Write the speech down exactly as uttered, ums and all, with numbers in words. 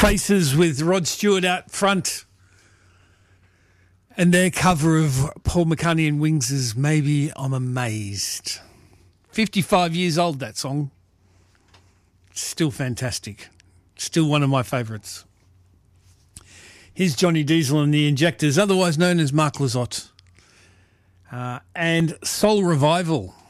Traces with Rod Stewart out front. And their cover of Paul McCartney and Wings' Maybe I'm Amazed. fifty-five years old, that song. Still fantastic. Still one of my favourites. Here's Johnny Diesel and the Injectors, otherwise known as Mark Lizotte. Uh, and Soul Revival.